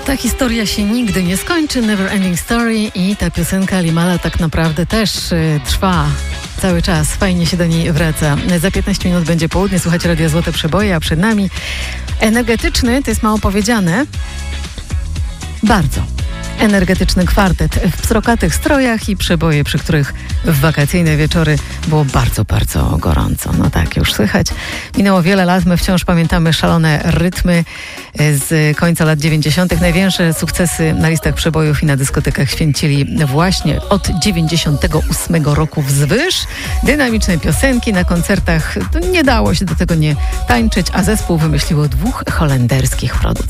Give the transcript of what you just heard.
Ta historia się nigdy nie skończy, Never Ending Story, i ta piosenka Limala tak naprawdę też trwa cały czas. Fajnie się do niej wraca. Za 15 minut będzie południe, słuchać Radia Złote Przeboje, a przed nami energetyczny, to jest mało powiedziane, bardzo energetyczny kwartet w pstrokatych strojach i przeboje, przy których w wakacyjne wieczory było bardzo, bardzo gorąco. No tak, już słychać. Minęło wiele lat, my wciąż pamiętamy szalone rytmy z końca lat 90. Największe sukcesy na listach przebojów i na dyskotekach święcili właśnie od 98 roku wzwyż. Dynamiczne piosenki na koncertach, nie dało się do tego nie tańczyć, a zespół wymyśliło 2 holenderskich producentów.